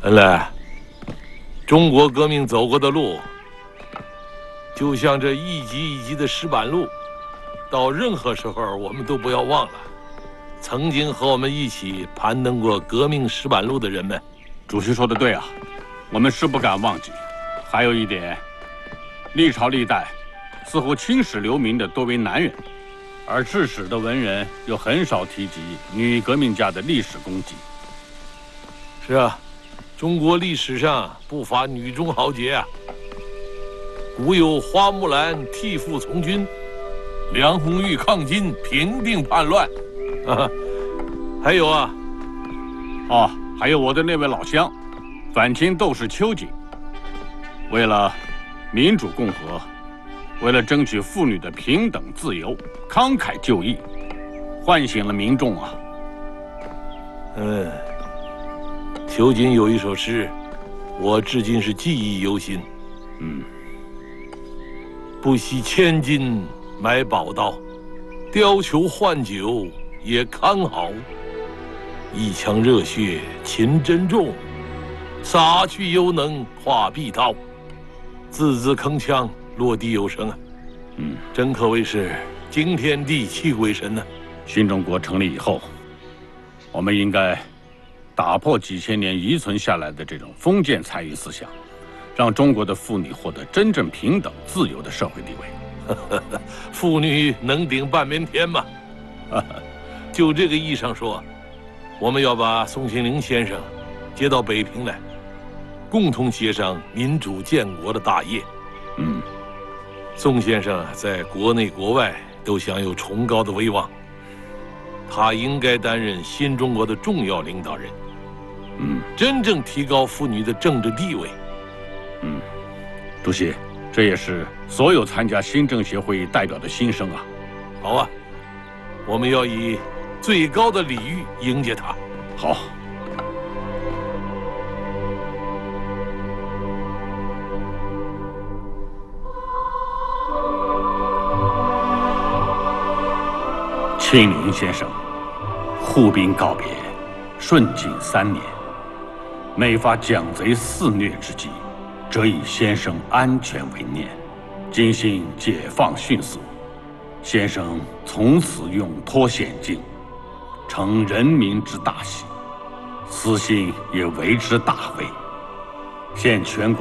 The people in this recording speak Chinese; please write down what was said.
恩来，中国革命走过的路，就像这一级一级的石板路，到任何时候我们都不要忘了，曾经和我们一起攀登过革命石板路的人们。 主席说的对啊，我们是不敢忘记。还有一点，历朝历代似乎青史留名的多为男人，而治史的文人又很少提及女革命家的历史功绩。 是啊，中国历史上不乏女中豪杰啊。古有花木兰替父从军，梁红玉抗金平定叛乱，还有啊， 还有我的那位老乡，反清斗士秋瑾，为了民主共和，为了争取妇女的平等自由，慷慨就义，唤醒了民众啊。 秋瑾有一首诗，我至今是记忆犹新。不惜千金买宝刀，貂裘换酒也康豪。一腔热血勤珍重，洒去犹能化碧涛。字字铿锵，落地有声啊！真可谓是惊天地泣鬼神呢。 新中国成立以后，我们应该打破几千年遗存下来的这种封建残余思想，让中国的妇女获得真正平等自由的社会地位。 妇女能顶半边天吗？就这个意义上说，我们要把宋庆龄先生接到北平来，共同协商民主建国的大业。宋先生在国内国外都享有崇高的威望，他应该担任新中国的重要领导人。真正提高妇女的政治地位。 主席，这也是所有参加新政协会议代表的心声啊。 好啊，我们要以最高的礼遇迎接他。 好。庆龄先生，护兵告别，顺境3年，每发蒋贼肆虐之际，则以先生安全为念。今幸解放迅速，先生从此永脱险境，成人民之大喜，私心也为之大慰。现全国